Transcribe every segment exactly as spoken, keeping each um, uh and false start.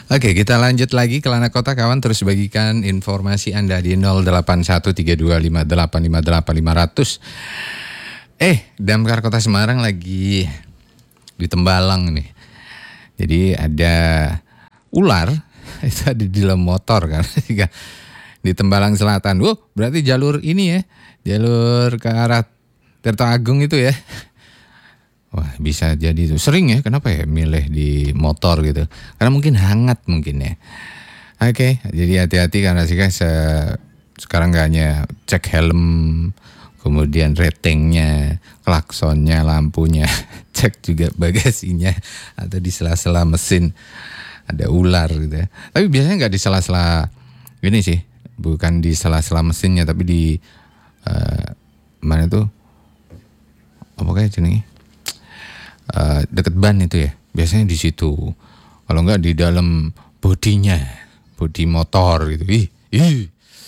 Oke, kita lanjut lagi Kelana Kota kawan, terus bagikan informasi Anda di nol delapan satu tiga dua lima delapan lima delapan lima nol nol. Eh, Damkar Kota Semarang lagi di Tembalang nih. Jadi ada ular itu ada di dalam motor kan. Di Tembalang Selatan. Wow, berarti jalur ini ya. Jalur ke arah Tirta Agung itu ya. Wah, bisa jadi itu. Sering ya, kenapa ya milih di motor gitu? Karena mungkin hangat mungkin ya. Oke, jadi hati-hati karena sih guys, sekarang gak hanya cek helm, kemudian ratingnya, klaksonnya, lampunya, cek juga bagasinya atau di sela-sela mesin ada ular gitu ya. Tapi biasanya nggak di sela-sela ini sih, bukan di sela-sela mesinnya, tapi di uh, mana tuh? Apa kayak jenis? Uh, deket ban itu ya, biasanya di situ. Kalau enggak di dalam bodinya, bodi motor gitu. Ih, ih.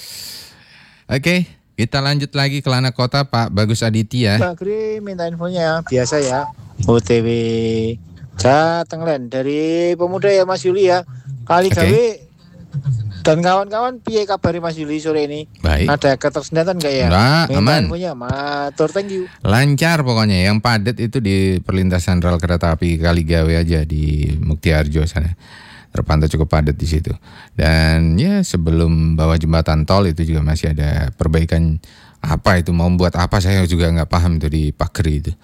Oke, kita lanjut lagi Kelana Kota, Pak Bagus Aditya. Pak Gri minta infonya biasa ya. O T W Jatenglen dari pemuda ya Mas Yuli ya. Kali Oke. gawe dan kawan-kawan piye kabari Mas Yuli sore ini? Baik. Ada ketersendatan enggak ya? Enggak, minta aman. infonya, matur thank you. Lancar pokoknya, yang padat itu di perlintasan rel kereta api Kaligawe aja di Muktiharjo sana. Terpantau cukup padat di situ. Dan ya sebelum bawah jembatan tol itu juga masih ada perbaikan, apa itu mau buat apa saya juga nggak paham itu di Pakri itu.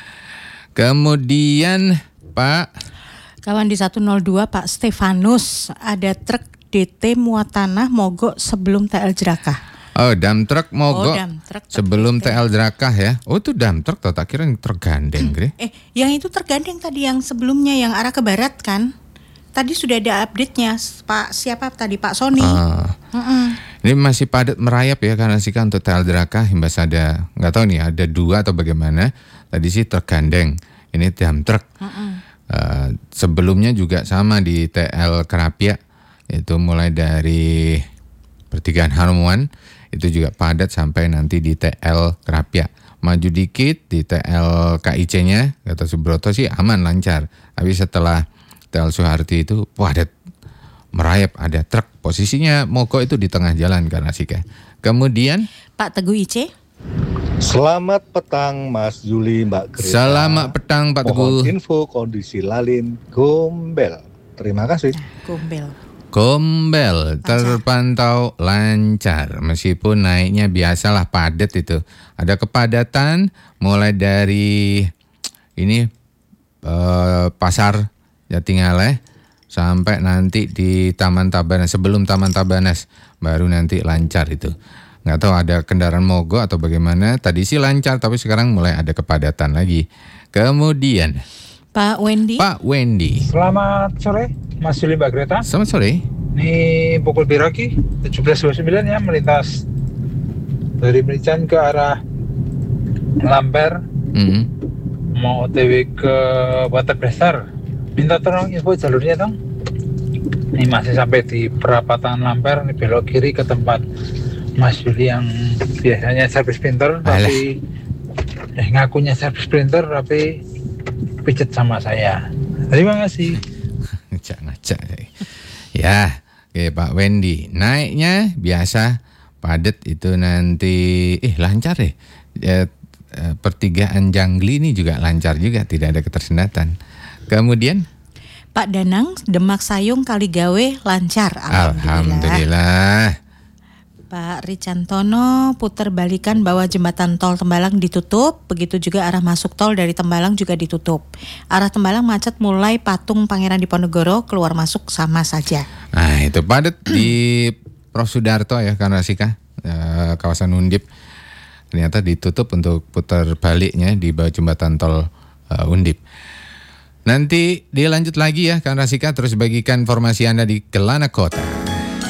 Kemudian Pak Kawan di satu nol dua Pak Stefanus, ada truk D T muat tanah mogok sebelum T L Jerakah. Oh, dam truk mogok Oh, dam truk sebelum T D T. L Jerakah ya. Oh, itu dam truk tuh, tak kira yang truk gandeng, Gre. Eh, yang itu tergandeng tadi yang sebelumnya yang arah ke barat kan? Tadi sudah ada update-nya, Pak siapa tadi Pak Sony. Ah. Mm-mm. Ini masih padat merayap ya karena sih kan untuk T L Jerakah imbas ada, nggak tahu nih ada dua atau bagaimana. Tadi sih truk gandeng, ini dam truk. Uh, sebelumnya juga sama di T L Kerapia, itu mulai dari pertigaan Harmuan itu juga padat sampai nanti di T L Kerapia. Maju dikit di T L K I C-nya Gatot Subroto sih aman lancar, tapi setelah T L Soeharti itu padat merayap, ada truk posisinya mogok itu di tengah jalan karena sih kayak. Kemudian Pak Teguh I C. Selamat petang Mas Juli, Mbak Greta. Selamat petang Pak Mohon Teguh. info kondisi lalin Gombel. Terima kasih. Gombel. Gombel terpantau lancar meskipun naiknya biasalah padat itu. Ada kepadatan mulai dari ini eh, pasar Jatingaleh sampai nanti di Taman Tabanas, sebelum Taman Tabanas baru nanti lancar itu. Nggak tahu ada kendaraan mogok atau bagaimana. Tadi sih lancar tapi sekarang mulai ada kepadatan lagi. Kemudian Pak Wendy. Pak Wendy. Selamat sore Mas Juli, Mbak Greta. Selamat sore. Ini pukul Biraki tujuh belas dua puluh sembilan ya, melintas dari Merican ke arah Lamper, Mm-hmm. mau O T W ke Water Besar. Minta tolong info jalurnya dong. Ini masih sampai di perapatan Lamper, ini belok kiri ke tempat Mas Juli yang biasanya servis printer, tapi eh, ngakunya servis printer tapi pijet sama saya. Terima kasih. Ngacak-ngacak. Ya, oke Pak Wendy. Naiknya biasa padat itu nanti eh lancar deh. Ya, eh, pertigaan Jangli ini juga lancar juga, tidak ada ketersendatan. Kemudian Pak Danang, Demak Sayung Kaligawe lancar. Alhamdulillah. Alhamdulillah. Pak Ricantono, putar balikan bawah jembatan tol Tembalang ditutup, begitu juga arah masuk tol dari Tembalang juga ditutup. Arah Tembalang macet mulai Patung Pangeran Diponegoro, keluar masuk sama saja. Nah itu padat di Prof Sudarto ya karena Sika, eh, kawasan Undip. Ternyata ditutup untuk putar baliknya di bawah jembatan tol eh, Undip. Nanti dilanjut lagi ya karena Sika, terus bagikan informasi Anda di Kelana Kota.